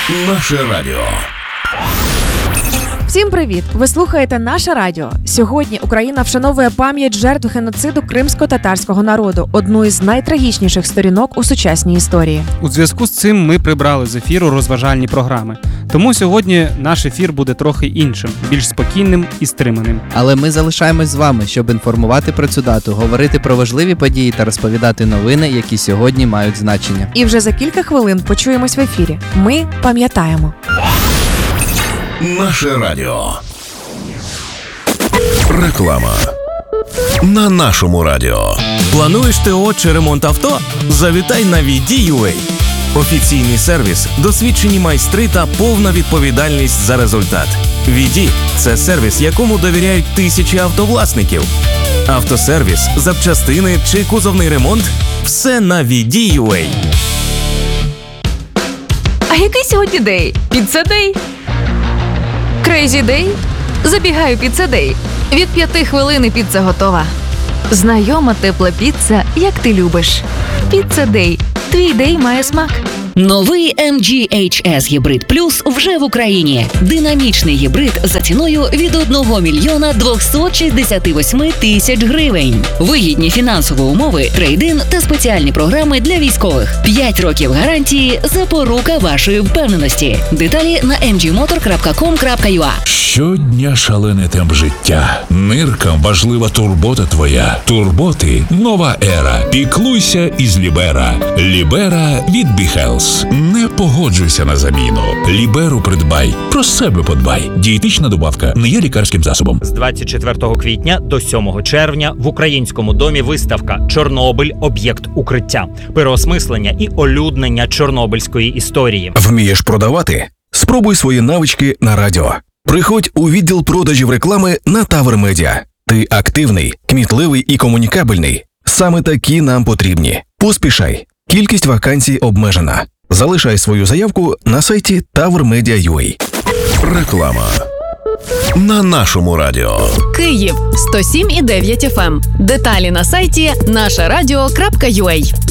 Наше радіо. Всім привіт! Ви слухаєте «Наше радіо». Сьогодні Україна вшановує пам'ять жертв геноциду кримсько-татарського народу, одну із найтрагічніших сторінок у сучасній історії. У зв'язку з цим ми прибрали з ефіру розважальні програми. Тому сьогодні наш ефір буде трохи іншим, більш спокійним і стриманим. Але ми залишаємось з вами, щоб інформувати про цю дату, говорити про важливі події та розповідати новини, які сьогодні мають значення. І вже за кілька хвилин почуємось в ефірі. Ми пам'ятаємо. Наше радіо. Реклама. На нашому радіо. Плануєш ТО чи ремонт авто? Завітай на VD.UA. Офіційний сервіс, досвідчені майстри та повна відповідальність за результат. VD – це сервіс, якому довіряють тисячі автовласників. Автосервіс, запчастини чи кузовний ремонт – все на VD.UA. А який сьогодні день? Піца-дей? Крейзі-дей? Забігаю піца-дей. Від 5 хвилин і піца готова. Знайома тепла піца, як ти любиш. Піца-дей. Твій дей має смак. Новий MG HS Hybrid Plus вже в Україні. Динамічний гібрид за ціною від 1 мільйона 268 тисяч гривень. Вигідні фінансові умови, трейд-ін та спеціальні програми для військових. 5 років гарантії – запорука вашої впевненості. Деталі на mgmotor.com.ua. Щодня шалений темп життя. Ниркам важлива турбота твоя. Турботи – нова ера. Піклуйся із Лібера. Лібера від BeHealth. Не погоджуйся на заміну. Ліберу придбай. Про себе подбай. Дієтична добавка не є лікарським засобом. З 24 квітня до 7 червня в Українському домі виставка «Чорнобиль. Об'єкт укриття». Переосмислення і олюднення чорнобильської історії. Вмієш продавати? Спробуй свої навички на радіо. Приходь у відділ продажів реклами на Тавр Медіа. Ти активний, кмітливий і комунікабельний. Саме такі нам потрібні. Поспішай. Кількість вакансій обмежена. Залишай свою заявку на сайті tavrmedia.ua. Реклама. На нашому радіо. Київ 107,9 FM. Деталі на сайті нашарадіо.ua.